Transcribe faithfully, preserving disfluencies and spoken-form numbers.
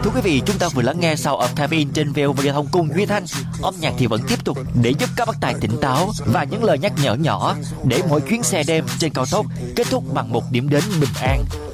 Thưa quý vị, chúng ta vừa lắng nghe sau âm thanh in trên vê o vê Giao thông cùng Duy Thanh. Âm nhạc thì vẫn tiếp tục để giúp các bác tài tỉnh táo và những lời nhắc nhở nhỏ để mỗi chuyến xe đêm trên cao tốc kết thúc bằng một điểm đến bình an.